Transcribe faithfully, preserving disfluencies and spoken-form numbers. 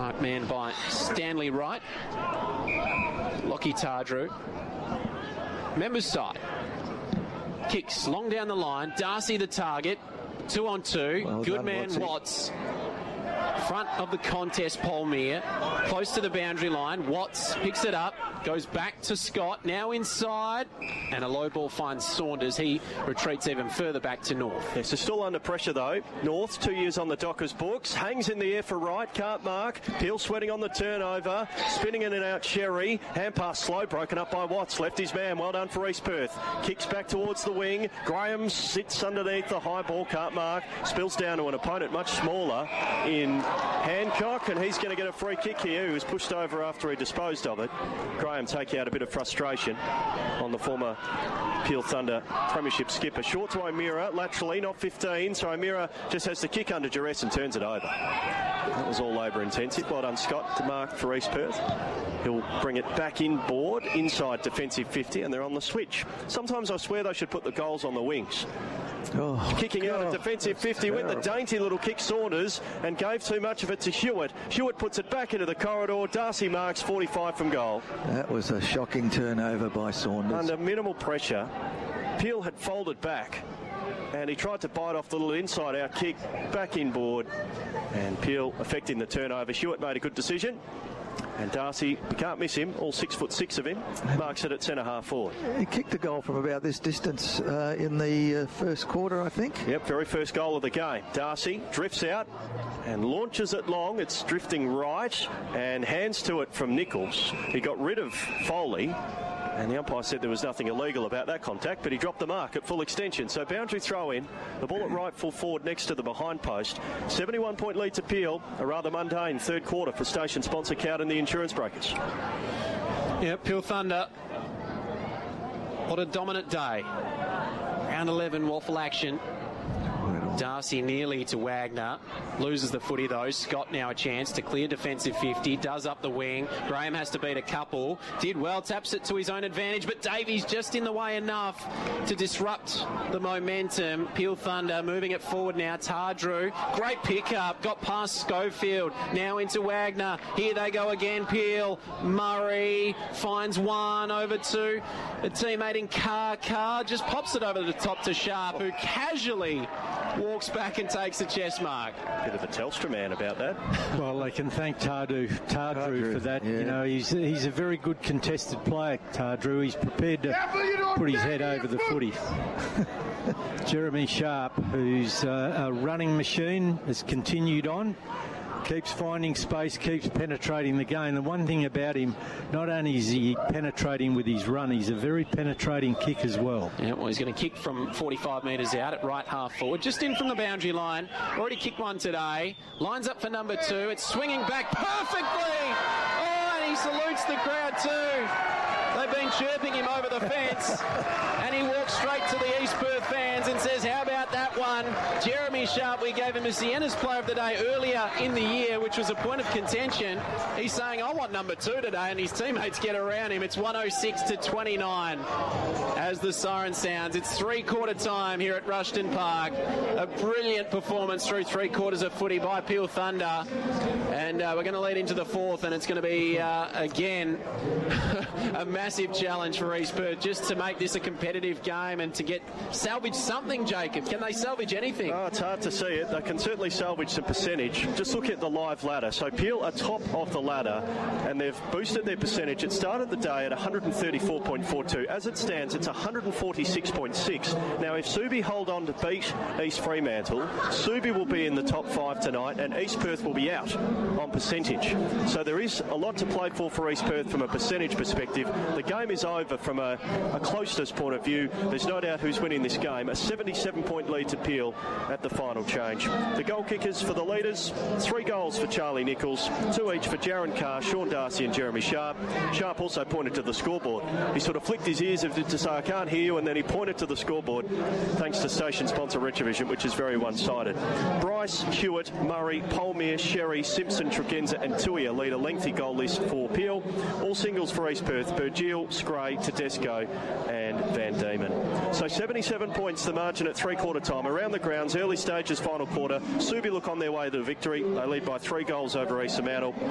Mark man by Stanley Wright. Lockie Tardrew. Members side. Kicks long down the line. Darcy the target. Two on two. Well Good done, man Watsy. Watts. Front of the contest, Paul Mear. Close to the boundary line. Watts picks it up. Goes back to Scott. Now inside. And a low ball finds Saunders. He retreats even further back to North. Yes, they're still under pressure though. North, two years on the Dockers books. Hangs in the air for Wright. Can't mark. Peel sweating on the turnover. Spinning in and out Sherry. Hand pass slow. Broken up by Watts. Left his man. Well done for East Perth. Kicks back towards the wing. Graham sits underneath the high ball. Can't mark. Spills down to an opponent much smaller in Hancock, and he's going to get a free kick here. He was pushed over after he disposed of it. Graham taking out a bit of frustration on the former Peel Thunder premiership skipper. Short to O'Meara, laterally, not fifteen, so O'Meara just has to kick under duress and turns it over. That was all labour intensive. Well done, Scott, to mark for East Perth. He'll bring it back inboard, inside defensive fifty, and they're on the switch. Sometimes I swear they should put the goals on the wings. Oh, Kicking God, out at defensive fifty, went the dainty little kick Saunders and gave too much of it to Hewitt. Hewitt puts it back into the corridor. Darcy marks forty-five from goal. That was a shocking turnover by Saunders. Under minimal pressure, Peel had folded back and he tried to bite off the little inside out kick back inboard, and Peel affecting the turnover. Hewitt made a good decision. And Darcy, we can't miss him, all six foot six of him, marks it at centre half forward. He kicked a goal from about this distance uh, in the uh, first quarter, I think. Yep, very first goal of the game. Darcy drifts out and launches it long. It's drifting right and hands to it from Nichols. He got rid of Foley. And the umpire said there was nothing illegal about that contact, but he dropped the mark at full extension. So boundary throw in, the ball at right full forward next to the behind post. seventy-one point lead to Peel, a rather mundane third quarter for station sponsor Cowden, the Insurance Brokers. Yeah, Peel Thunder. What a dominant day. Round eleven, waffle action. Darcy nearly to Wagner. Loses the footy though. Scott now a chance to clear defensive fifty. Does up the wing. Graham has to beat a couple. Did well. Taps it to his own advantage. But Davies just in the way enough to disrupt the momentum. Peel Thunder moving it forward now. Tardrew. Great pickup. Got past Schofield. Now into Wagner. Here they go again. Peel. Murray finds one over to a teammate in Carr. Carr just pops it over the top to Sharp, who casually walks back and takes a chest mark. Bit of a Telstra man about that. Well, they can thank Tardrew, Tardrew, Tardrew for that. Yeah. You know, he's he's a very good contested player, Tardrew. He's prepared to put his head over the footy. Jeremy Sharp, who's uh, a running machine, has continued on. Keeps finding space, keeps penetrating the game. The one thing about him, not only is he penetrating with his run, he's a very penetrating kick as well. Yeah, well, he's going to kick from forty-five metres out at right half forward, just in from the boundary line. Already kicked one today. Lines up for number two. It's swinging back perfectly. Oh, and he salutes the crowd too. They've been chirping him over the fence, and he walks straight to the East Perth fans and says, how about that one? Jeremy Sharp, we gave him a Sienna's player of the day earlier in the year, which was a point of contention. He's saying, I want number two today, and his teammates get around him. It's one oh six to twenty-nine as the siren sounds. It's three-quarter time here at Rushton Park. A brilliant performance through three quarters of footy by Peel Thunder. And uh, we're going to lead into the fourth, and it's going to be, uh, again, a massive challenge for East Perth just to make this a competitive game and to get salvage something, Jacob. Can they salvage anything? Oh, it's hard to see it. They can certainly salvage some percentage. Just look at the live ladder. So Peel are top of the ladder, and they've boosted their percentage. It started the day at one thirty-four point four two. As it stands, it's one forty-six point six. Now, if Subi hold on to beat East Fremantle, Subi will be in the top five tonight, and East Perth will be out on percentage. So there is a lot to play for for East Perth from a percentage perspective. The game is over from a, a closeness point of view. There's no doubt who's winning this game. A seventy-seven point lead to Peel at the final change. The goal kickers for the leaders, three goals for Charlie Nichols, two each for Jaron Carr, Sean Darcy and Jeremy Sharp. Sharp also pointed to the scoreboard. He sort of flicked his ears to say, I can't hear you, and then he pointed to the scoreboard thanks to station sponsor Retrovision, which is very one-sided. Bryce, Hewitt, Murray, Polmere, Sherry, Simpson, Tregenza and Tuia lead a lengthy goal list for Peel. All singles for East Perth, Burgiel, Scray, Tedesco and Van Diemen. So seventy-seven points the margin at three-quarter time. Around the grounds, early stages, final quarter. Subi look on their way to the victory. They lead by three goals over East Fremantle.